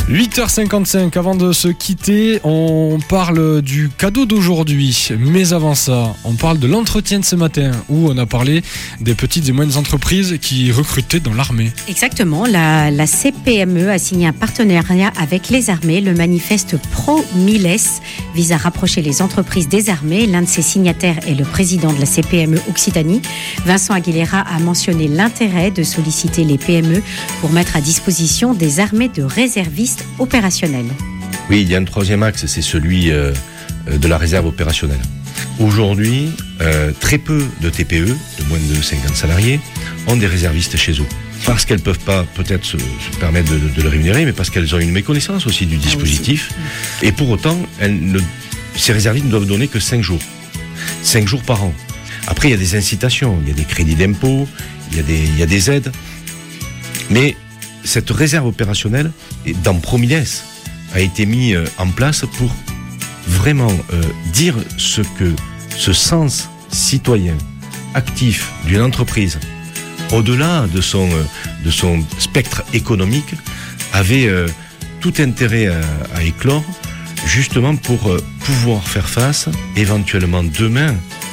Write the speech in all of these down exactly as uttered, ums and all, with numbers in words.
huit heures cinquante-cinq, avant de se quitter, on parle du cadeau d'aujourd'hui. Mais avant ça, on parle de l'entretien de ce matin, où on a parlé des petites et moyennes entreprises qui recrutaient dans l'armée. Exactement, la, la C P M E a signé un partenariat avec les armées. Le manifeste Pro-Miles vise à rapprocher les entreprises des armées. L'un de ses signataires est le président de la C P M E Occitanie. Vincent Aguilera a mentionné l'intérêt de solliciter les P M E pour mettre à disposition des armées de réservistes opérationnels. Oui, il y a un troisième axe, c'est celui euh, de la réserve opérationnelle. Aujourd'hui, euh, très peu de T P E, de moins de cinquante salariés, ont des réservistes chez eux. Parce qu'elles ne peuvent pas peut-être se, se permettre de, de le rémunérer, mais parce qu'elles ont une méconnaissance aussi du dispositif. Ah oui, et pour autant, elles ne, ces réservistes ne doivent donner que cinq jours. cinq jours par an. Après, il y a des incitations, il y a des crédits d'impôt, il y a des, il y a des aides. Mais cette réserve opérationnelle, dans Promiles, a été mise en place pour vraiment euh, dire ce que ce sens citoyen actif d'une entreprise, au-delà de son, euh, de son spectre économique, avait euh, tout intérêt à, à éclore, justement pour euh, pouvoir faire face, éventuellement demain,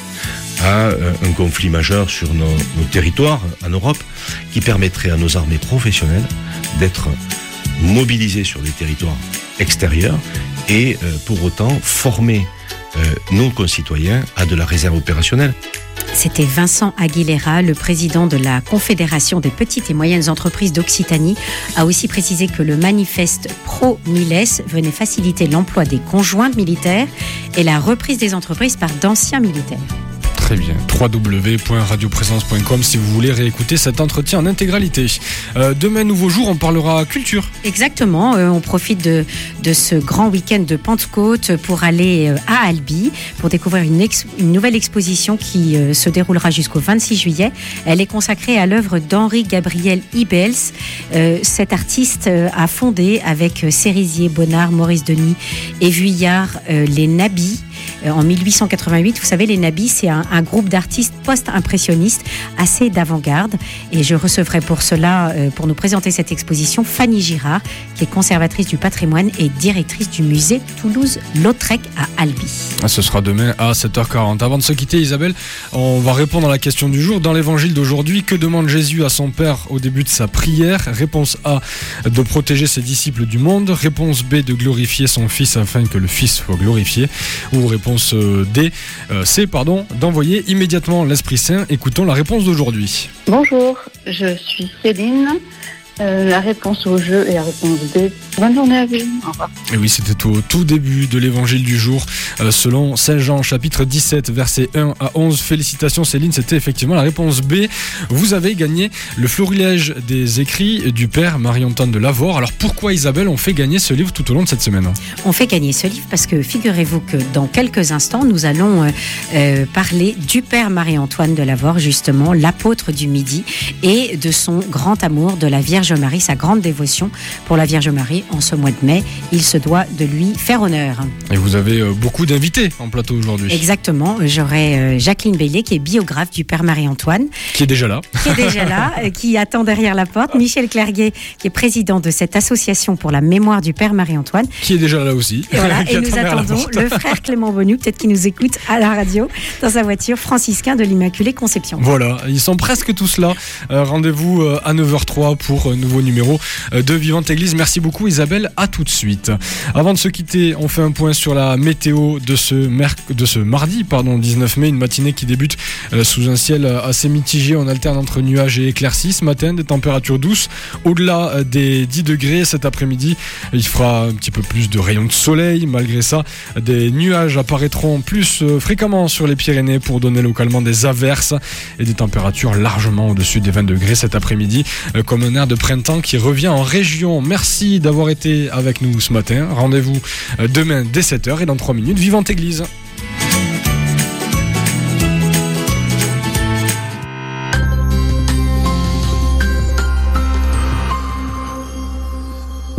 à euh, un conflit majeur sur nos, nos territoires en Europe, qui permettrait à nos armées professionnelles d'être mobilisées sur des territoires extérieurs et euh, pour autant former euh, nos concitoyens à de la réserve opérationnelle. C'était Vincent Aguilera, le président de la Confédération des petites et moyennes entreprises d'Occitanie, a aussi précisé que le manifeste Pro-Miles venait faciliter l'emploi des conjoints militaires et la reprise des entreprises par d'anciens militaires. Très bien, w w w point radio présence point com si vous voulez réécouter cet entretien en intégralité. Euh, demain, nouveau jour, on parlera culture. Exactement, euh, on profite de, de ce grand week-end de Pentecôte pour aller euh, à Albi, pour découvrir une, ex, une nouvelle exposition qui euh, se déroulera jusqu'au vingt-six juillet. Elle est consacrée à l'œuvre d'Henri Gabriel Ibels. Euh, cet artiste euh, a fondé avec euh, Cérisier, Bonnard, Maurice Denis et Vuillard euh, les Nabis. En mille huit cent quatre-vingt-huit, vous savez, les Nabis, c'est un, un groupe d'artistes post-impressionnistes assez d'avant-garde. Et je recevrai pour cela, euh, pour nous présenter cette exposition, Fanny Girard, qui est conservatrice du patrimoine et directrice du musée Toulouse-Lautrec à Albi. Ce sera demain à sept heures quarante. Avant de se quitter, Isabelle, on va répondre à la question du jour. Dans l'évangile d'aujourd'hui, que demande Jésus à son Père au début de sa prière ? Réponse A, de protéger ses disciples du monde. Réponse B, de glorifier son Fils afin que le Fils soit glorifié. Ou réponse D, euh, C, pardon, d'envoyer immédiatement l'Esprit Saint. Écoutons la réponse d'aujourd'hui. Bonjour, je suis Céline. Euh, la réponse au jeu et la réponse D. Bonne journée à vous. Au revoir. Et oui, c'était au tout début de l'évangile du jour, euh, selon Saint Jean, chapitre dix-sept, versets un à onze. Félicitations Céline, c'était effectivement la réponse B. Vous avez gagné le florilège des écrits du Père Marie-Antoine de Lavore. Alors pourquoi, Isabelle, on fait gagner ce livre tout au long de cette semaine ? On fait gagner ce livre parce que figurez-vous que dans quelques instants, nous allons euh, euh, parler du Père Marie-Antoine de Lavore, justement, l'apôtre du Midi, et de son grand amour de la Vierge Marie, sa grande dévotion pour la Vierge Marie. En ce mois de mai, il se doit de lui faire honneur. Et vous avez euh, beaucoup d'invités en plateau aujourd'hui. Exactement, j'aurai euh, Jacqueline Bailey, qui est biographe du Père Marie-Antoine. Qui est déjà là. Qui est déjà là, euh, qui attend derrière la porte. Michel Clerguet, qui est président de cette association pour la mémoire du Père Marie-Antoine. Qui est déjà là aussi. Et, voilà, et nous attendons le frère Clément Bonu, peut-être qu'il nous écoute à la radio, dans sa voiture, franciscain de l'Immaculée Conception. Voilà, ils sont presque tous là. Euh, rendez-vous euh, à neuf heures trois pour un nouveau numéro de Vivante Église. Merci beaucoup Isabelle, à tout de suite. Avant de se quitter, on fait un point sur la météo de ce, merc- de ce mardi pardon, dix-neuf mai, une matinée qui débute euh, sous un ciel assez mitigé. On alterne entre nuages et éclaircies ce matin, des températures douces au-delà euh, des dix degrés. Cet après-midi, il fera un petit peu plus de rayons de soleil. Malgré ça, des nuages apparaîtront plus euh, fréquemment sur les Pyrénées pour donner localement des averses et des températures largement au-dessus des vingt degrés cet après-midi, euh, comme un air de printemps qui revient en région. Merci d'avoir été avec nous ce matin. Rendez-vous demain dès sept heures et dans trois minutes, Vivante Église.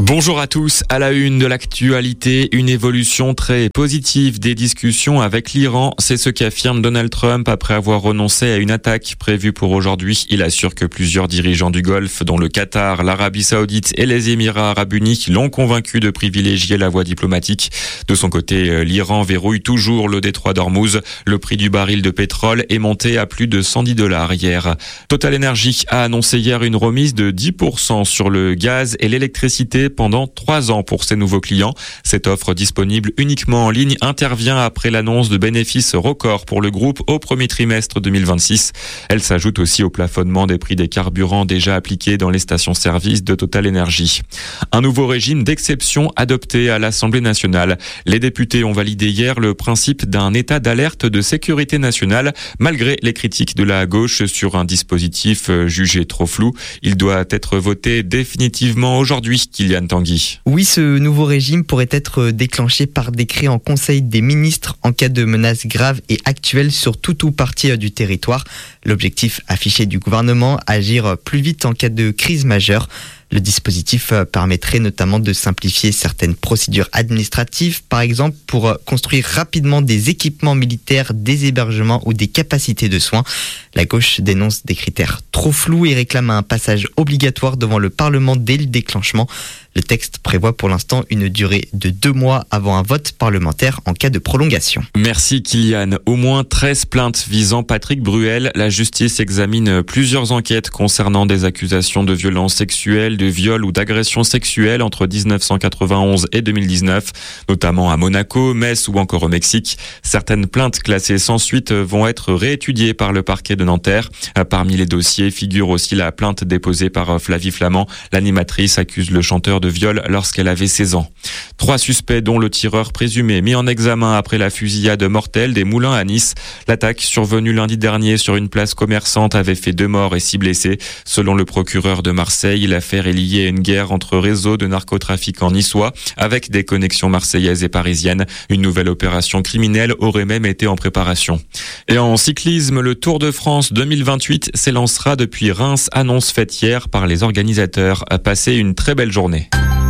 Bonjour à tous. À la une de l'actualité, une évolution très positive des discussions avec l'Iran. C'est ce qu'affirme Donald Trump après avoir renoncé à une attaque prévue pour aujourd'hui. Il assure que plusieurs dirigeants du Golfe, dont le Qatar, l'Arabie Saoudite et les Émirats Arabes Unis, l'ont convaincu de privilégier la voie diplomatique. De son côté, l'Iran verrouille toujours le détroit d'Ormuz. Le prix du baril de pétrole est monté à plus de cent dix dollars hier. Total Energy a annoncé hier une remise de dix pour cent sur le gaz et l'électricité pendant trois ans pour ses nouveaux clients. Cette offre disponible uniquement en ligne intervient après l'annonce de bénéfices records pour le groupe au premier trimestre deux mille vingt-six. Elle s'ajoute aussi au plafonnement des prix des carburants déjà appliqués dans les stations-service de Total Energy. Un nouveau régime d'exception adopté à l'Assemblée nationale. Les députés ont validé hier le principe d'un état d'alerte de sécurité nationale malgré les critiques de la gauche sur un dispositif jugé trop flou. Il doit être voté définitivement aujourd'hui, Kylian Tanguy. Oui, ce nouveau régime pourrait être déclenché par décret en Conseil des ministres en cas de menaces graves et actuelles sur tout ou partie du territoire. L'objectif affiché du gouvernement, agir plus vite en cas de crise majeure. Le dispositif permettrait notamment de simplifier certaines procédures administratives, par exemple pour construire rapidement des équipements militaires, des hébergements ou des capacités de soins. La gauche dénonce des critères trop flous et réclame un passage obligatoire devant le Parlement dès le déclenchement. Le texte prévoit pour l'instant une durée de deux mois avant un vote parlementaire en cas de prolongation. Merci Kylian. Au moins treize plaintes visant Patrick Bruel. La justice examine plusieurs enquêtes concernant des accusations de violences sexuelles, de viol ou d'agression sexuelle entre dix-neuf cent quatre-vingt-onze et deux mille dix-neuf, notamment à Monaco, Metz ou encore au Mexique. Certaines plaintes classées sans suite vont être réétudiées par le parquet de Nanterre. Parmi les dossiers figure aussi la plainte déposée par Flavie Flamand. L'animatrice accuse le chanteur de viol lorsqu'elle avait seize ans. Trois suspects dont le tireur présumé mis en examen après la fusillade mortelle des Moulins à Nice. L'attaque survenue lundi dernier sur une place commerçante avait fait deux morts et six blessés. Selon le procureur de Marseille, l'affaire est liée à une guerre entre réseaux de narcotrafiquants niçois avec des connexions marseillaises et parisiennes. Une nouvelle opération criminelle aurait même été en préparation. Et en cyclisme, le Tour de France deux mille vingt-huit s'élancera depuis Reims, annonce faite hier par les organisateurs. Passez une très belle journée.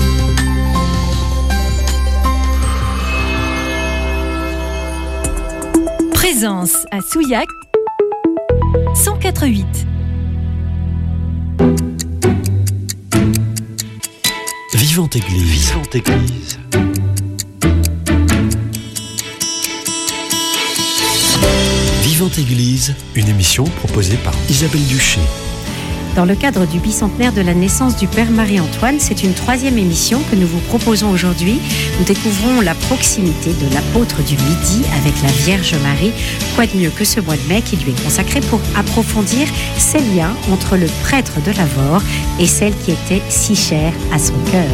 Présence à Souillac cent quatre virgule huit. Vivante Église. Vivante Église. Vivante Église, une émission proposée par Isabelle Duché. Dans le cadre du bicentenaire de la naissance du Père Marie-Antoine, c'est une troisième émission que nous vous proposons aujourd'hui. Nous découvrons la proximité de l'apôtre du Midi avec la Vierge Marie. Quoi de mieux que ce mois de mai qui lui est consacré pour approfondir ces liens entre le prêtre de Lavore et celle qui était si chère à son cœur.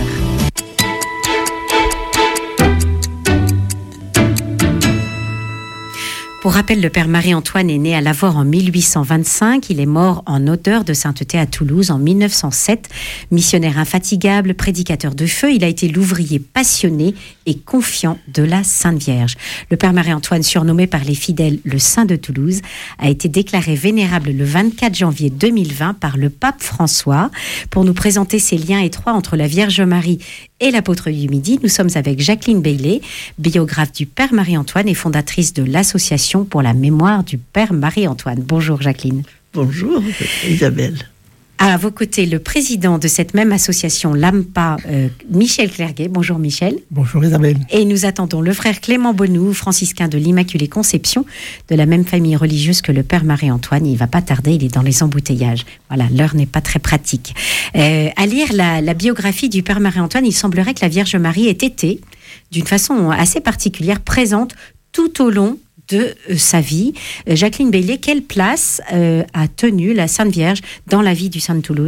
Pour rappel, le Père Marie-Antoine est né à Lavore en mille huit cent vingt-cinq. Il est mort en odeur de sainteté à Toulouse en mille neuf cent sept. Missionnaire infatigable, prédicateur de feu, il a été l'ouvrier passionné et confiant de la Sainte Vierge. Le Père Marie-Antoine, surnommé par les fidèles le Saint de Toulouse, a été déclaré vénérable le vingt-quatre janvier deux mille vingt par le pape François. Pour nous présenter ces liens étroits entre la Vierge Marie et l'apôtre du Midi, nous sommes avec Jacqueline Bailey, biographe du Père Marie-Antoine et fondatrice de l'association pour la mémoire du Père Marie-Antoine. Bonjour Jacqueline. Bonjour Isabelle. À vos côtés, le président de cette même association, l'A M P A, euh, Michel Clerguet. Bonjour Michel. Bonjour Isabelle. Et nous attendons le frère Clément Bonou, franciscain de l'Immaculée Conception, de la même famille religieuse que le Père Marie-Antoine. Il ne va pas tarder, il est dans les embouteillages. Voilà, l'heure n'est pas très pratique. Euh, à lire la, la biographie du Père Marie-Antoine, il semblerait que la Vierge Marie ait été, d'une façon assez particulière, présente tout au long de euh, sa vie. Euh, Jacqueline Bailey, quelle place euh, a tenu la Sainte Vierge dans la vie du Saint de Toulouse ?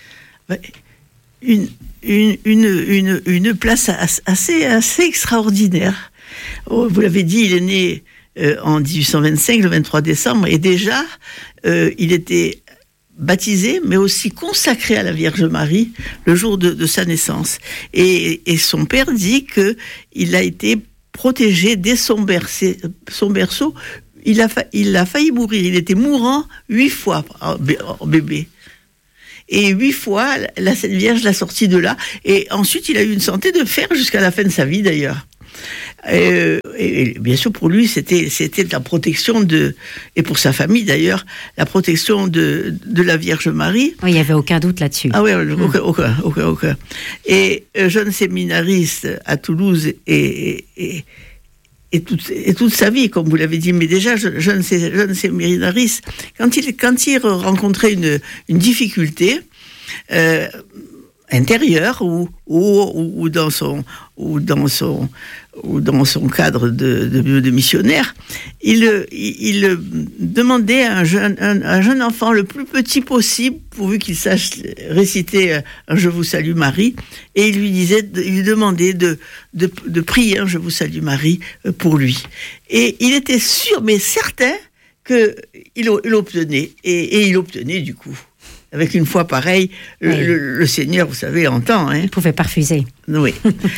une, une, une, une, une place assez, assez extraordinaire. Oh, vous l'avez dit, il est né euh, en dix-huit cent vingt-cinq, le vingt-trois décembre, et déjà, euh, il était baptisé, mais aussi consacré à la Vierge Marie le jour de, de sa naissance. Et, et son père dit qu'il a été protégé dès son, bercé, son berceau. Il a, fa, il a failli mourir. Il était mourant huit fois en bébé. Et huit fois, la Sainte Vierge l'a sorti de là. Et ensuite, il a eu une santé de fer jusqu'à la fin de sa vie, d'ailleurs. Euh, et, et bien sûr, pour lui, c'était, c'était la protection de, et pour sa famille d'ailleurs, la protection de, de la Vierge Marie. Oui, il n'y avait aucun doute là-dessus. Ah oui, aucun, aucun, aucun, aucun. Et euh, jeune séminariste à Toulouse et, et, et, toute, et toute sa vie, comme vous l'avez dit, mais déjà, jeune, jeune séminariste, quand il, quand il rencontrait une, une difficulté, euh, intérieur ou, ou, ou dans son ou dans son ou dans son cadre de, de, de missionnaire, il, il, il demandait à un jeune, un, un jeune enfant le plus petit possible, pourvu qu'il sache réciter un Je vous salue Marie, et il lui disait, il lui demandait de, de, de prier un Je vous salue Marie pour lui. Et il était sûr, mais certain, qu'il il obtenait, et, et il obtenait du coup. Avec une foi pareille, le, oui. le, le Seigneur, vous savez, entend. Hein. Il ne pouvait pas refuser. Oui.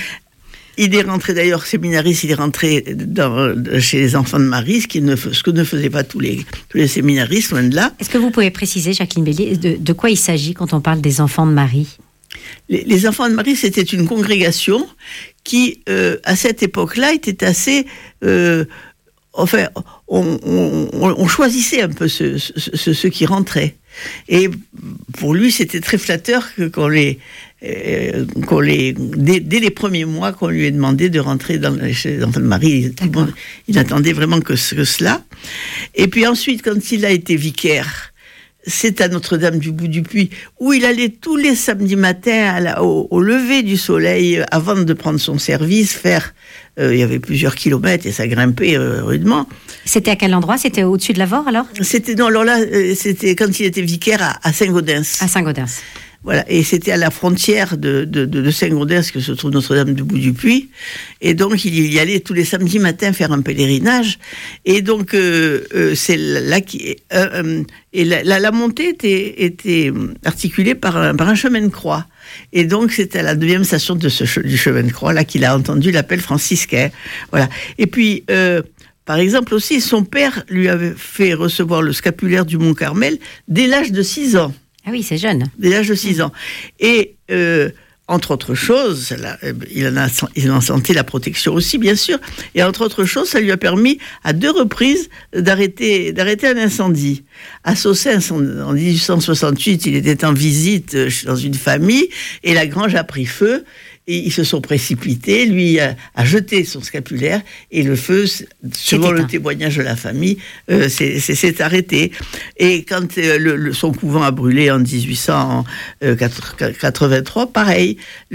Il est rentré d'ailleurs, séminariste, il est rentré dans, chez les enfants de Marie, ce, qui ne, ce que ne faisaient pas tous les, tous les séminaristes, loin de là. Est-ce que vous pouvez préciser, Jacqueline Bélier, de, de quoi il s'agit quand on parle des enfants de Marie ? les, les enfants de Marie, c'était une congrégation qui, euh, à cette époque-là, était assez... Euh, enfin, on, on, on choisissait un peu ceux, ceux, ceux qui rentraient. Et pour lui, c'était très flatteur que qu'on les, euh, qu'on les, dès, dès les premiers mois, qu'on lui ait demandé de rentrer dans, chez les enfants de Marie. Il, bon, il attendait vraiment que, que cela. Et puis ensuite, quand il a été vicaire, c'est à Notre-Dame du Bout du Puy, où il allait tous les samedis matins à la, au, au lever du soleil, avant de prendre son service, faire... Euh, il y avait plusieurs kilomètres et ça grimpait euh, rudement. C'était à quel endroit ? C'était au-dessus de l'Avor alors ? C'était non, alors là, euh, c'était quand il était vicaire à, à Saint-Gaudens. À Saint-Gaudens. Voilà, et c'était à la frontière de, de, de, de Saint-Gaudens que se trouve Notre-Dame du Bout du Puy. Et donc, il y allait tous les samedis matins faire un pèlerinage. Et donc, euh, euh, c'est là qui. Euh, euh, et la, la, la montée était, était articulée par un, par un chemin de croix. Et donc, c'était à la deuxième station de ce, du chemin de croix, là, qu'il a entendu l'appel franciscain. Voilà. Et puis, euh, par exemple aussi, son père lui avait fait recevoir le scapulaire du Mont Carmel dès l'âge de six ans. Ah oui, c'est jeune. Dès l'âge de six ans. Et, euh, entre autres choses, là, il, en a, il en a senti la protection aussi, bien sûr, et entre autres choses, ça lui a permis, à deux reprises, d'arrêter, d'arrêter un incendie. À Saussens, en, en dix-huit cent soixante-huit, il était en visite dans une famille, et la grange a pris feu, et ils se sont précipités, lui a, a jeté son scapulaire, et le feu, selon le témoignage de la famille, euh, c'est, c'est, c'est arrêté. Et quand euh, le, le, son couvent a brûlé en dix-huit cent quatre-vingt-trois, pareil,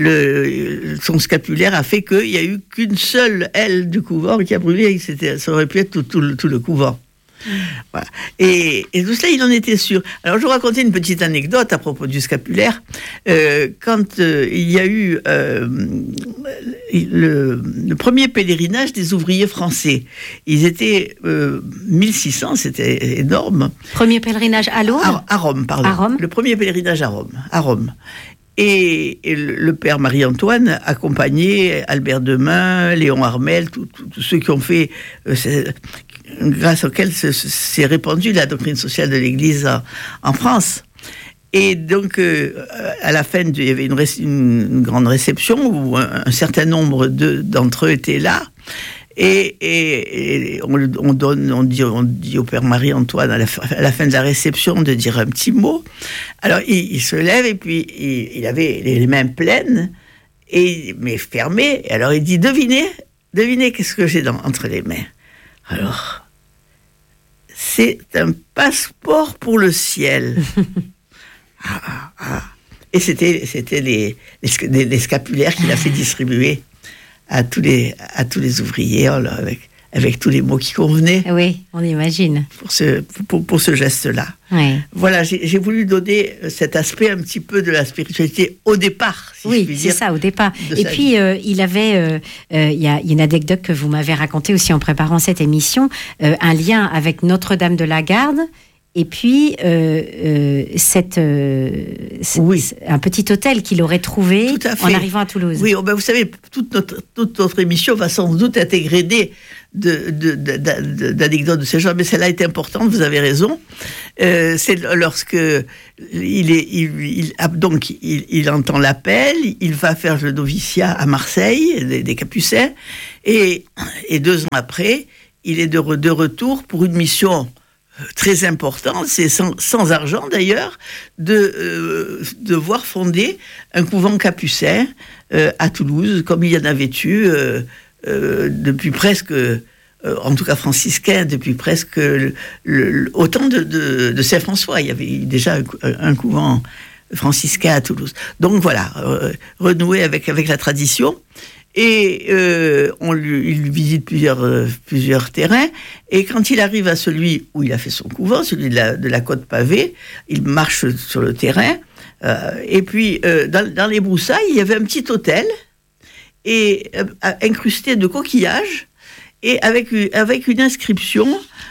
le, son scapulaire a fait qu'il n'y a eu qu'une seule aile du couvent qui a brûlé, c'était, ça aurait pu être tout, tout, le, tout le couvent. Voilà. Et, et tout cela, il en était sûr. Alors, je vous racontais une petite anecdote à propos du scapulaire. Euh, quand euh, il y a eu euh, le, le premier pèlerinage des ouvriers français, ils étaient euh, mille six cents, c'était énorme. Premier pèlerinage à Lourdes ? À, à Rome, pardon. À Rome. Le premier pèlerinage à Rome. À Rome. Et, et le père Marie-Antoine accompagnait Albert Demain, Léon Armel, tous ceux qui ont fait, euh, grâce auxquels s'est répandue la doctrine sociale de l'Église en, en France. Et donc, euh, à la fin, il y avait une, une, une grande réception où un, un certain nombre de, d'entre eux étaient là. Et, et, et on, on, donne, on, dit, on dit au père Marie-Antoine à la, à la fin de la réception de dire un petit mot. Alors il, il se lève et puis il, il avait les mains pleines, et, mais fermées. Et alors il dit, devinez, devinez qu'est-ce que j'ai dans, entre les mains. Alors, c'est un passeport pour le ciel. ah, ah, ah. Et c'était, c'était les, les, les scapulaires qu'il a fait distribuer à tous les, à tous les ouvriers, avec, avec tous les mots qui convenaient. Oui, on imagine. Pour ce, pour, pour ce geste-là. Oui. Voilà, j'ai, j'ai voulu donner cet aspect un petit peu de la spiritualité au départ, si oui, je puis c'est dire, ça, au départ. Et puis, euh, il avait, il euh, euh, y, y a une anecdote que vous m'avez racontée aussi en préparant cette émission, euh, un lien avec Notre-Dame de la Garde Et puis, euh, euh, cette, euh, oui. un petit hôtel qu'il aurait trouvé en arrivant à Toulouse. Oui, oh ben vous savez, toute notre, toute notre émission va sans doute être égrenée de, de, de, de, d'anecdotes de ce genre, mais celle-là est importante, vous avez raison. Euh, c'est lorsque il, est, il, il, donc, il, il entend l'appel, il va faire le noviciat à Marseille, des, des Capucins, et, et deux ans après, il est de, de retour pour une mission très important, c'est sans, sans argent d'ailleurs, de euh, devoir fonder un couvent capucin euh, à Toulouse, comme il y en avait eu euh, euh, depuis presque, euh, en tout cas franciscain, depuis presque le, le, au temps de, de, de Saint-François. Il y avait déjà un, un couvent franciscain à Toulouse. Donc voilà, euh, renouer avec, avec la tradition. Et euh, on lui, il visite plusieurs, euh, plusieurs terrains. Et quand il arrive à celui où il a fait son couvent, celui de la, de la Côte Pavée, il marche sur le terrain. Euh, et puis, euh, dans, dans les broussailles, il y avait un petit hôtel et euh, incrusté de coquillages et avec, avec une inscription...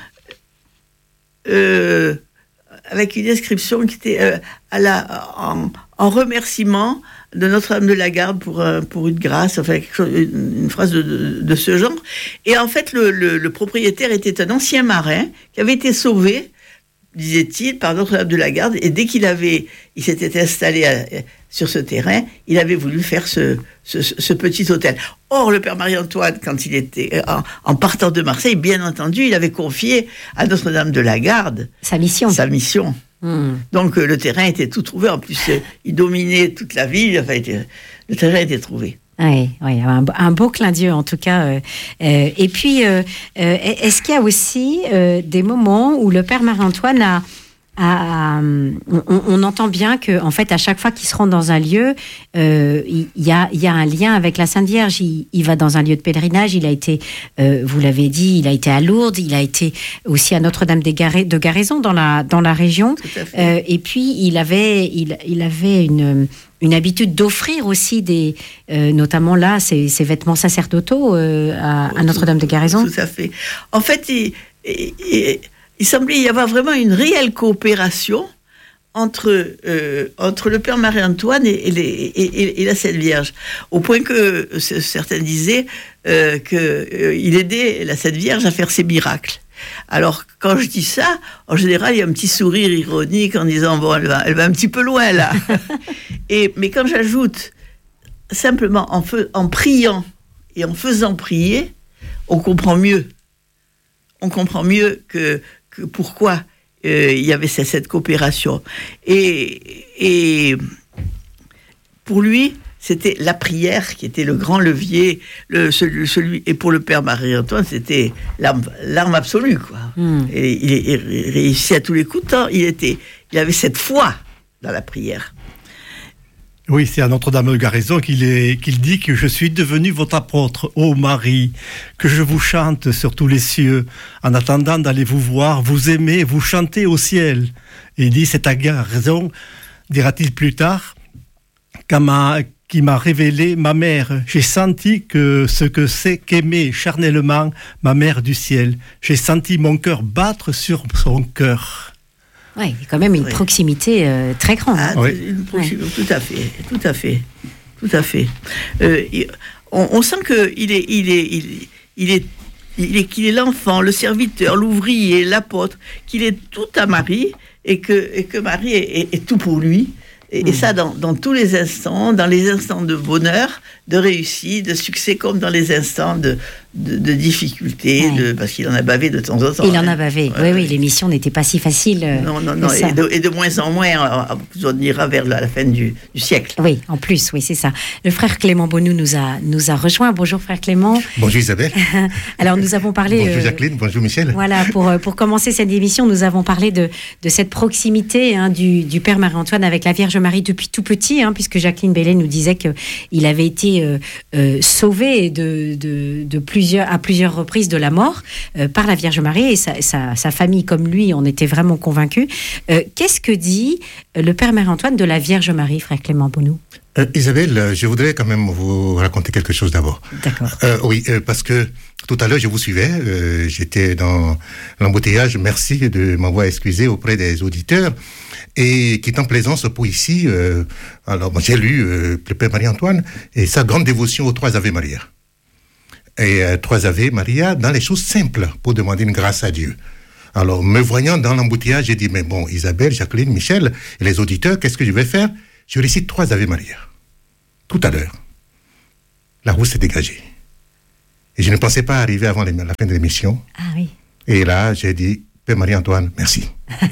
Euh, avec une inscription qui était euh, à la, en, en remerciement de Notre-Dame de la Garde pour, euh, pour une grâce, enfin quelque chose, une, une phrase de, de, de ce genre. Et en fait, le, le, le propriétaire était un ancien marin qui avait été sauvé, disait-il, par Notre-Dame de la Garde, et dès qu'il avait, il s'était installé à, sur ce terrain, il avait voulu faire ce, ce, ce petit hôtel. Or, le père Marie-Antoine, quand il était en, en partant de Marseille, bien entendu, il avait confié à Notre-Dame de la Garde sa mission. Sa mission. Mmh. Donc, euh, le terrain était tout trouvé. En plus, euh, il dominait toute la ville. Enfin, était, le terrain était trouvé. Oui, oui, un, un beau clin d'yeux en tout cas. Euh, euh, et puis, euh, euh, est-ce qu'il y a aussi euh, des moments où le père Marie-Antoine a, a, a on, on entend bien que, en fait, à chaque fois qu'il se rend dans un lieu, euh, il y a, il y a un lien avec la Sainte Vierge. Il, il va dans un lieu de pèlerinage. Il a été, euh, vous l'avez dit, il a été à Lourdes. Il a été aussi à Notre-Dame des Garais, de Garaison dans la dans la région. Euh, et puis, il avait, il, il avait une une habitude d'offrir aussi des, euh, notamment là, ces, ces vêtements sacerdotaux euh, à, à Notre-Dame de Garaison. Tout à fait. En fait, il, il, il, il semblait y avoir vraiment une réelle coopération entre, euh, entre le Père Marie-Antoine et, et, les, et, et la Sainte Vierge, au point que certains disaient euh, qu'il euh, aidait la Sainte Vierge à faire ses miracles. Alors, quand je dis ça, en général, il y a un petit sourire ironique en disant « bon, elle va, elle va un petit peu loin, là ». Et mais quand j'ajoute simplement en, feu, en priant et en faisant prier, on comprend mieux. On comprend mieux que, que pourquoi euh, il y avait cette, cette coopération. Et, et pour lui... c'était la prière qui était le grand levier, le, celui, celui, et pour le père Marie-Antoine, c'était l'arme, l'arme absolue, quoi. Mm. Et il, il réussit à tous les coups de temps. Il était, il avait cette foi dans la prière. Oui, c'est à Notre-Dame de Garaison qu'il, est, qu'il dit que je suis devenu votre apôtre, ô Marie, que je vous chante sur tous les cieux, en attendant d'aller vous voir, vous aimer, vous chanter au ciel. Et il dit, c'est à Garaison, dira-t-il plus tard, qu'à ma qui m'a révélé ma mère. J'ai senti que ce que c'est qu'aimer charnellement ma mère du ciel. J'ai senti mon cœur battre sur son cœur. Oui, il y a quand même une oui. proximité euh, très grande. Ah, oui. Une proximité, oui. Tout à fait, tout à fait, tout à fait. Euh, on, on sent qu'il est, il est, il, il est, il est, qu'il est l'enfant, le serviteur, l'ouvrier, l'apôtre, qu'il est tout à Marie et que, et que Marie est, est, est tout pour lui. Et, mmh. et ça, dans, dans tous les instants, dans les instants de bonheur, de réussite, de succès, comme dans les instants de, de, de difficulté, ouais. de, parce qu'il en a bavé de temps en temps. Il hein. en a bavé, ouais, oui, oui, l'émission n'était pas si facile. Non, non, non, et de, et de moins en moins, on ira vers la, la fin du, du siècle. Oui, en plus, oui, c'est ça. Le frère Clément Bonnou nous a, nous a rejoint. Bonjour, frère Clément. Bonjour, Isabelle. Alors, nous avons parlé... Bonjour, Jacqueline. Euh, bonjour, Michel. Voilà, pour, pour commencer cette émission, nous avons parlé de, de cette proximité hein, du, du Père Marie-Antoine avec la Vierge Marie depuis tout petit, hein, puisque Jacqueline Bellet nous disait qu'il avait été euh, euh, sauvé de, de, de plusieurs plusieurs, à plusieurs reprises de la mort euh, par la Vierge Marie et sa, sa, sa famille, comme lui, on était vraiment convaincus. Euh, qu'est-ce que dit le Père Marie-Antoine de la Vierge Marie, frère Clément Bonou? Euh, Isabelle, je voudrais quand même vous raconter quelque chose d'abord. D'accord. Euh, oui, euh, parce que tout à l'heure, je vous suivais, euh, j'étais dans l'embouteillage, merci de m'avoir excusé auprès des auditeurs, et quittant Plaisance pour ici, euh, alors moi, j'ai lu euh, le Père Marie-Antoine et sa grande dévotion aux trois Ave Maria. Et euh, trois Ave Maria dans les choses simples pour demander une grâce à Dieu. Alors, me voyant dans l'embouteillage, j'ai dit, mais bon, Isabelle, Jacqueline, Michel, et les auditeurs, qu'est-ce que je vais faire? Je récite trois Ave Maria. Tout à l'heure, la route s'est dégagée. Et je ne pensais pas arriver avant les, la fin de l'émission. Ah oui. Et là, j'ai dit, Père Marie-Antoine, merci.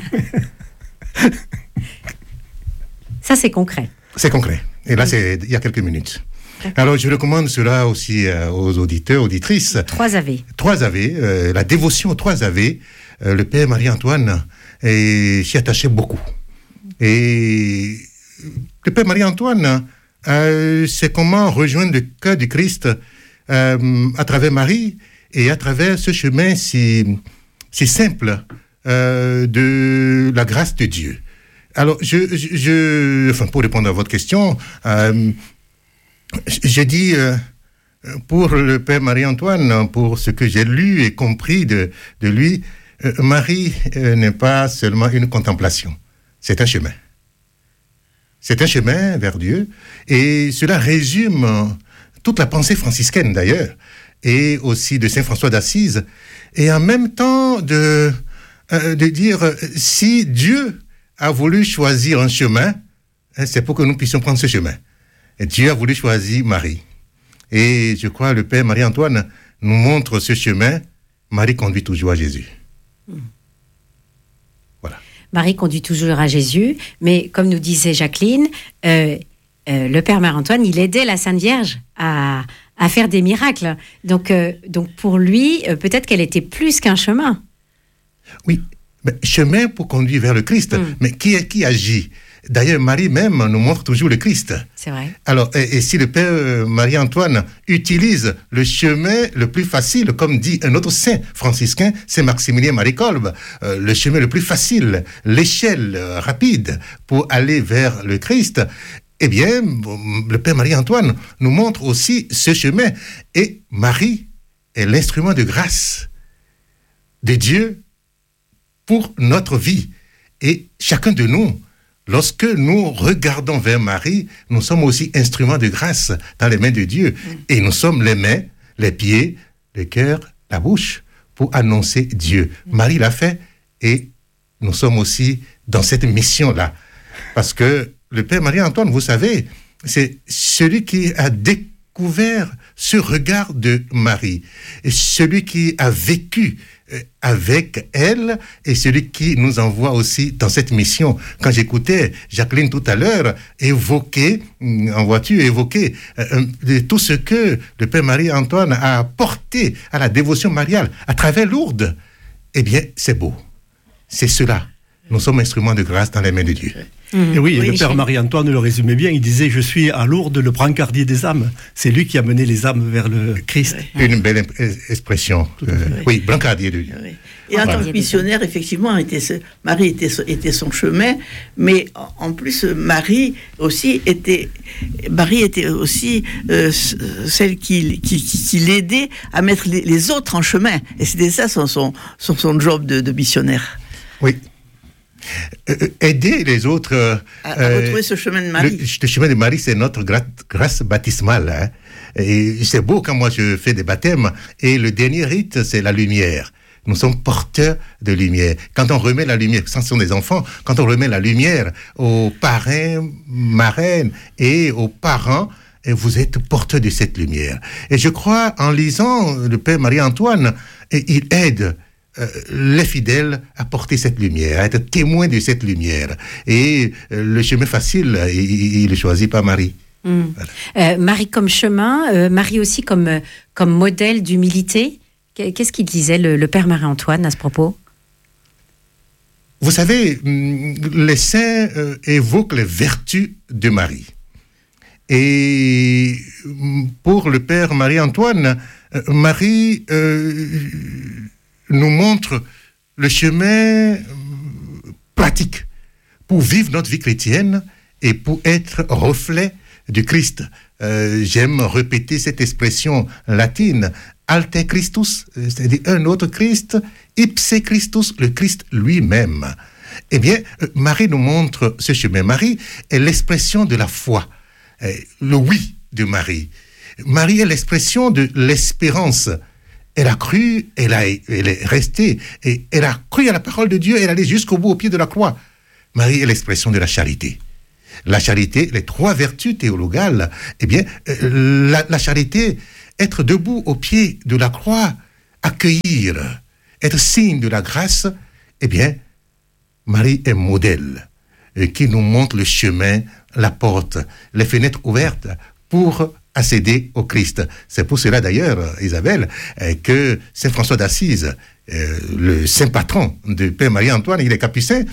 Ça, c'est concret. C'est concret. Et là, oui. c'est il y a quelques minutes. D'accord. Alors, je recommande cela aussi euh, aux auditeurs, auditrices. Trois Ave. Trois Ave, euh, la dévotion aux trois Ave. Euh, le Père Marie-Antoine euh, s'y attachait beaucoup. Et le Père Marie-Antoine, euh, c'est comment rejoindre le cœur du Christ euh, à travers Marie et à travers ce chemin si, si simple euh, de la grâce de Dieu. Alors, je, je, je enfin, pour répondre à votre question, euh, j'ai dit, euh, pour le Père Marie-Antoine, pour ce que j'ai lu et compris de, de lui, euh, Marie euh, n'est pas seulement une contemplation, c'est un chemin. C'est un chemin vers Dieu, et cela résume toute la pensée franciscaine d'ailleurs, et aussi de Saint François d'Assise, et en même temps de, euh, de dire, si Dieu a voulu choisir un chemin, hein, c'est pour que nous puissions prendre ce chemin. Et Dieu a voulu choisir Marie. Et je crois que le Père Marie-Antoine nous montre ce chemin. Marie conduit toujours à Jésus. Voilà. Marie conduit toujours à Jésus, mais comme nous disait Jacqueline, euh, euh, le Père Marie-Antoine, il aidait la Sainte Vierge à, à faire des miracles. Donc, euh, donc pour lui, euh, peut-être qu'elle était plus qu'un chemin. Oui, mais chemin pour conduire vers le Christ. Mm. Mais qui est qui agit? D'ailleurs, Marie même nous montre toujours le Christ. C'est vrai. Alors, et, et si le Père Marie-Antoine utilise le chemin le plus facile, comme dit un autre saint franciscain, Saint Maximilien Marie Kolb, euh, le chemin le plus facile, l'échelle euh, rapide pour aller vers le Christ, eh bien, le Père Marie-Antoine nous montre aussi ce chemin. Et Marie est l'instrument de grâce de Dieu pour notre vie. Et chacun de nous, lorsque nous regardons vers Marie, nous sommes aussi instruments de grâce dans les mains de Dieu. Et nous sommes les mains, les pieds, le cœur, la bouche pour annoncer Dieu. Marie l'a fait et nous sommes aussi dans cette mission-là. Parce que le Père Marie-Antoine, vous savez, c'est celui qui a découvert ce regard de Marie. Et celui qui a vécu avec elle et celui qui nous envoie aussi dans cette mission. Quand j'écoutais Jacqueline tout à l'heure évoquer, en voiture, évoquer euh, tout ce que le Père Marie-Antoine a apporté à la dévotion mariale à travers Lourdes, eh bien, c'est beau. C'est cela. Nous sommes instruments de grâce dans les mains de Dieu. Mmh. Et oui, oui, le Père Marie-Antoine le résumait bien. Il disait, je suis à Lourdes le brancardier des âmes. C'est lui qui a mené les âmes vers le Christ. Oui. Une belle expression. Euh, oui, brancardier de Dieu. Oui. Et en tant que missionnaire, effectivement, était ce, Marie était, était son chemin, mais en plus, Marie aussi était, Marie était aussi euh, celle qui, qui, qui l'aidait à mettre les, les autres en chemin. Et c'était ça son, son, son, son job de, de missionnaire. Oui. Euh, aider les autres euh, à, à retrouver euh, ce chemin de Marie. Le, le chemin de Marie, c'est notre gra- grâce baptismale. Hein. Et c'est beau quand moi je fais des baptêmes. Et le dernier rite, c'est la lumière. Nous sommes porteurs de lumière. Quand on remet la lumière, ce sont des enfants, quand on remet la lumière aux parrains, marraines et aux parents, et vous êtes porteurs de cette lumière. Et je crois, en lisant le Père Marie-Antoine, il aide Euh, les fidèles à porter cette lumière, à être témoins de cette lumière. Et euh, le chemin facile, il, il est choisi par Marie. Mmh. Voilà. Euh, Marie comme chemin, euh, Marie aussi comme, euh, comme modèle d'humilité. Qu'est-ce qu'il disait le, le Père Marie-Antoine à ce propos? Vous savez, les saints euh, évoquent les vertus de Marie. Et pour le Père Marie-Antoine, euh, Marie euh, nous montre le chemin pratique pour vivre notre vie chrétienne et pour être reflet du Christ. Euh, j'aime répéter cette expression latine, alter Christus, c'est-à-dire un autre Christ, ipse Christus, le Christ lui-même. Eh bien, Marie nous montre ce chemin. Marie est l'expression de la foi, le oui de Marie. Marie est l'expression de l'espérance. Elle a cru, elle, a, elle est restée, et elle a cru à la parole de Dieu, elle est allée jusqu'au bout, au pied de la croix. Marie est l'expression de la charité. La charité, les trois vertus théologales, eh bien, la, la charité, être debout au pied de la croix, accueillir, être signe de la grâce, eh bien, Marie est modèle, qui nous montre le chemin, la porte, les fenêtres ouvertes pour accéder au Christ. C'est pour cela d'ailleurs, Isabelle, que Saint François d'Assise, le saint patron de Père Marie-Antoine, il est capucin,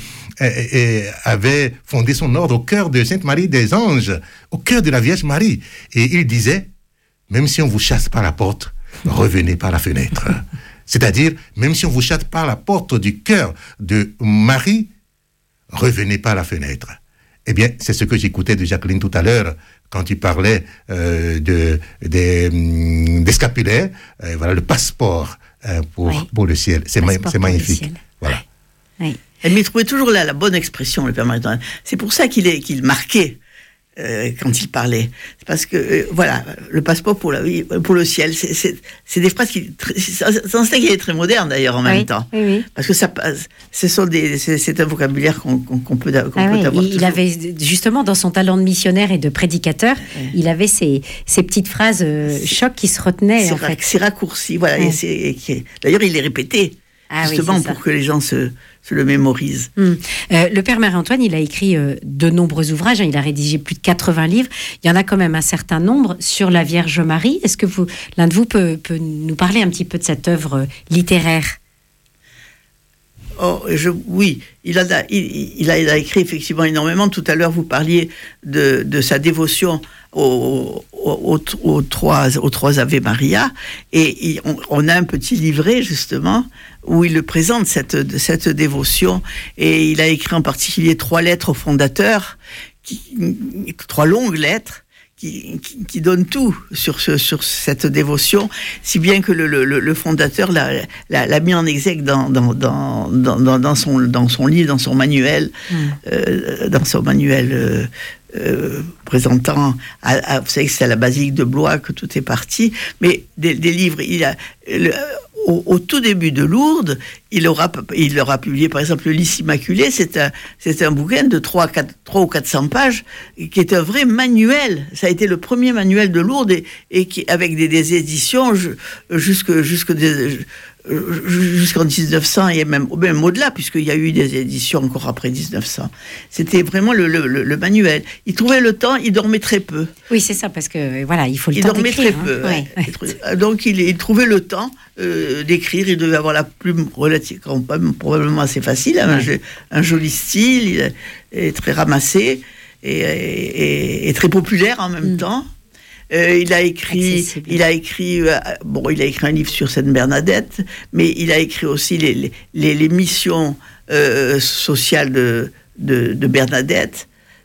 et avait fondé son ordre au cœur de Sainte Marie des Anges, au cœur de la Vierge Marie. Et il disait, même si on vous chasse par la porte, revenez par la fenêtre. C'est-à-dire, même si on vous chasse par la porte du cœur de Marie, revenez par la fenêtre. Eh bien, c'est ce que j'écoutais de Jacqueline tout à l'heure, quand tu parlais euh, de, des, des scapulaires, euh, voilà, le passeport euh, pour, oui. pour le ciel. C'est, ma, c'est magnifique. Voilà. Oui. Elle m'y trouvait toujours là la bonne expression, le Père Marie-Antoine. C'est pour ça qu'il, est, qu'il marquait euh, quand il parlait. C'est parce que, euh, voilà, le passeport pour, la vie, pour le ciel, c'est, c'est, c'est des phrases qui... C'est un style qui est très moderne, d'ailleurs, en même oui, temps. Oui, oui. Parce que ça, ce sont des, c'est, c'est un vocabulaire qu'on, qu'on, qu'on peut, qu'on ah peut oui, avoir. Il, il avait, justement, dans son talent de missionnaire et de prédicateur, oui. il avait ces, ces petites phrases euh, chocs qui se retenaient, c'est en ra- fait. C'est raccourci, voilà. Oui. Et c'est, et qui, d'ailleurs, il les répétait. Ah, justement oui, pour ça. Que les gens se, se le mémorisent. Hum. Euh, le Père Marie-Antoine, il a écrit euh, de nombreux ouvrages, hein, il a rédigé plus de quatre-vingts livres. Il y en a quand même un certain nombre sur la Vierge Marie. Est-ce que vous, l'un de vous peut, peut nous parler un petit peu de cette œuvre euh, littéraire ? Oh, je, oui, il a, il, il, a, il a écrit effectivement énormément. Tout à l'heure, vous parliez de, de sa dévotion aux, aux, aux, trois, aux trois Ave Maria. Et il, on, on a un petit livret, justement, où il le présente, cette, cette dévotion. Et il a écrit en particulier trois lettres au fondateur, qui, trois longues lettres, Qui, qui, qui donne tout sur, ce, sur cette dévotion, si bien que le, le, le fondateur l'a, l'a, l'a mis en exergue dans, dans, dans, dans, dans, son, dans son livre, dans son manuel, mmh. euh, dans son manuel euh, euh, présentant, à, à, vous savez que c'est à la basilique de Blois que tout est parti, mais des, des livres, il a... Le, Au, au tout début de Lourdes, il aura, il aura publié par exemple le Lys Immaculé, c'est un, c'est un bouquin de trois ou quatre cents pages, qui est un vrai manuel. Ça a été le premier manuel de Lourdes, et, et qui, avec des, des éditions jusque, jusque des, jusqu'en dix-neuf cents, et même, même au-delà, puisqu'il y a eu des éditions encore après dix-neuf cents. C'était vraiment le, le, le, le manuel. Il trouvait le temps, il dormait très peu. Oui, c'est ça, parce que voilà, il faut le il temps d'écrire. Il dormait très hein. peu. Ouais. Ouais. Donc il, il trouvait le temps euh, d'écrire. Il devait avoir la plume relative, probablement assez facile, hein, ouais. un, un joli style, il est, est très ramassé et, et, et très populaire en même mm. temps. Euh, il a écrit, Accessible. il a écrit, euh, bon, il a écrit un livre sur Sainte Bernadette, mais il a écrit aussi les les, les missions euh, sociales de, de de Bernadette,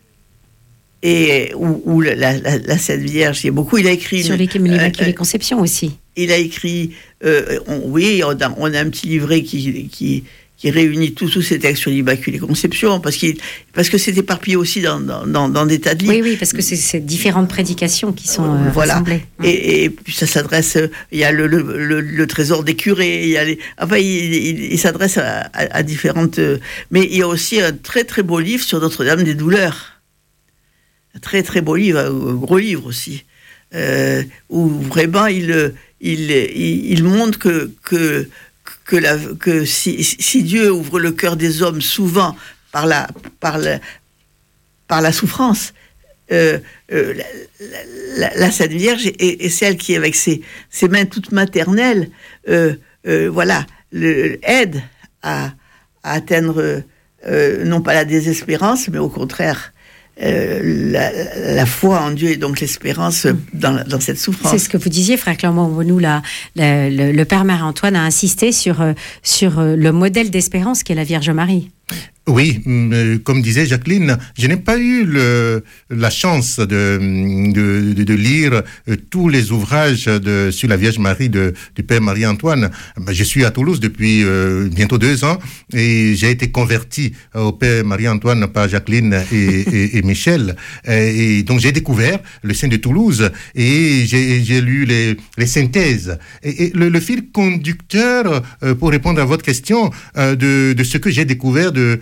et où, où la, la, la Sainte Vierge, il y a beaucoup. Il a écrit sur l'Immaculée euh, Conception aussi. Il a écrit, euh, on, oui, on a, on a un petit livret qui qui qui réunit tous tous ces textes sur l'Immaculée Conception, parce qu'il parce que c'est éparpillé aussi dans dans dans des tas de livres. Oui oui, parce que c'est ces différentes prédications qui sont euh, voilà. rassemblées. Et, et puis ça s'adresse, il y a le le, le, le trésor des curés, il y a les, enfin il, il, il s'adresse à, à, à différentes, mais il y a aussi un très très beau livre sur Notre-Dame des Douleurs, un très très beau livre, un gros livre aussi, euh, où vraiment il il il, il montre que que que, la, que si, si Dieu ouvre le cœur des hommes souvent par la, par la, par la souffrance, euh, euh, la, la, la Sainte Vierge est, est celle qui, avec ses, ses mains toutes maternelles, euh, euh, voilà, le, aide à, à atteindre euh, non pas la désespérance, mais au contraire euh, la, la foi en Dieu et donc l'espérance dans, dans cette souffrance. C'est ce que vous disiez, frère Clément. Nous, la, la, le, le Père Marie-Antoine a insisté sur, sur le modèle d'espérance qu'est la Vierge Marie. Oui, comme disait Jacqueline, je n'ai pas eu le, la chance de, de, de, de lire tous les ouvrages de, sur la Vierge Marie de, du Père Marie-Antoine. Je suis à Toulouse depuis euh, bientôt deux ans et j'ai été converti au Père Marie-Antoine par Jacqueline et, et, et Michel. Et donc j'ai découvert le Saint de Toulouse et j'ai, j'ai lu les, les synthèses. Et, et le, le fil conducteur, euh, pour répondre à votre question, euh, de, de ce que j'ai découvert de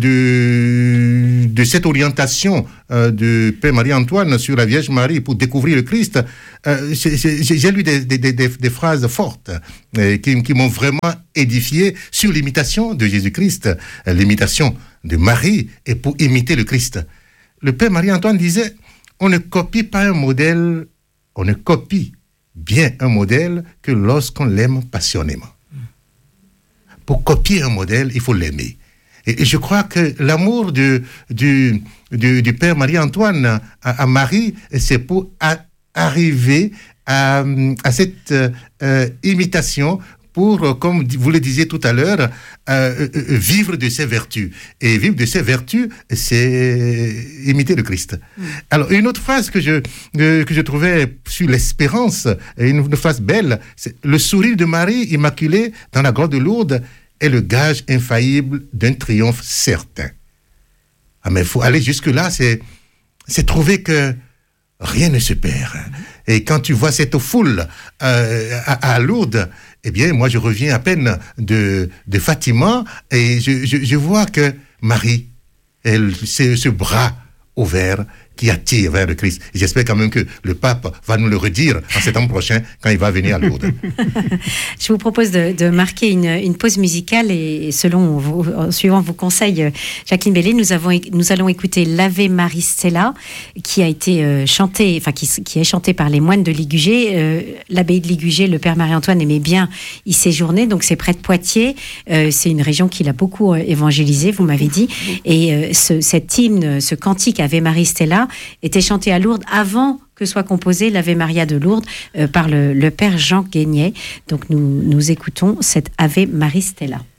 De, de cette orientation euh, de Père Marie-Antoine sur la Vierge Marie pour découvrir le Christ, euh, j'ai, j'ai, j'ai lu des, des, des, des phrases fortes euh, qui, qui m'ont vraiment édifié sur l'imitation de Jésus-Christ, euh, l'imitation de Marie, et pour imiter le Christ. Le Père Marie-Antoine disait, on ne copie pas un modèle, on ne copie bien un modèle que lorsqu'on l'aime passionnément. Pour copier un modèle, il faut l'aimer. Et je crois que l'amour du, du, du, du Père Marie-Antoine à, à Marie, c'est pour a, arriver à, à cette euh, imitation, pour, comme vous le disiez tout à l'heure, euh, vivre de ses vertus. Et vivre de ses vertus, c'est imiter le Christ. Mmh. Alors, une autre phrase que je, que, que je trouvais sur l'espérance, une, une phrase belle, c'est « Le sourire de Marie immaculée dans la grotte de Lourdes est le gage infaillible d'un triomphe certain. » Ah, mais il faut aller jusque-là, c'est, c'est trouver que rien ne se perd. Et quand tu vois cette foule euh, à, à Lourdes, eh bien, moi, je reviens à peine de, de Fatima et je, je, je vois que Marie, elle, c'est ce bras ouvert qui attire vers le Christ. Et j'espère quand même que le pape va nous le redire en septembre prochain quand il va venir à Lourdes. Je vous propose de, de marquer une, une pause musicale et selon vos, suivant vos conseils, Jacqueline Bellé, nous, avons, nous allons écouter l'Ave Maris Stella qui a été euh, chanté, enfin qui, qui est chanté par les moines de Ligugé. Euh, l'abbaye de Ligugé, le Père Marie-Antoine aimait bien y séjourner, donc c'est près de Poitiers. Euh, c'est une région qu'il a beaucoup évangélisé, vous m'avez dit. Et euh, ce, cet hymne, ce cantique Ave Maris Stella était chanté à Lourdes avant que soit composé l'Ave Maria de Lourdes euh, par le, le Père Jean Guéniet. Donc nous, nous écoutons cette Ave Maris Stella.